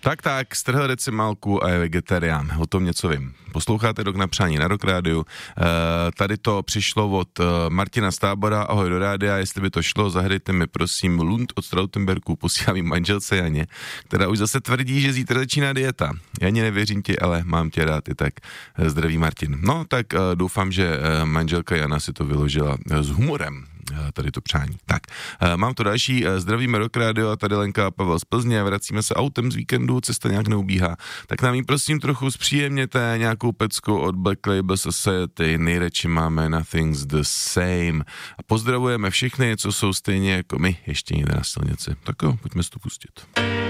Tak, strhl decimálku a je vegetarián, o tom něco vím. Posloucháte Rok na přání na Rock Rádiu. Tady to přišlo od Martina z Tábora, ahoj do rádia, jestli by to šlo, zahrajte mi prosím Lund od Strautenberku, posílám jim manželce Janě, která už zase tvrdí, že zítra začíná dieta. Janě, nevěřím ti, ale mám tě rád i tak. Zdraví Martin. No tak doufám, že manželka Jana si to vyložila s humorem, tady to přání. Tak, mám to další, zdravíme Rock Radio a tady Lenka a Pavel z Plzně, vracíme se autem z víkendu, cesta nějak neubíhá, tak nám jí prosím trochu zpříjemněte nějakou pecku od Black Label Society, nejradši máme Nothing's the Same a pozdravujeme všechny, co jsou stejně jako my, ještě někde na silnici. Tak jo, pojďme si to pustit.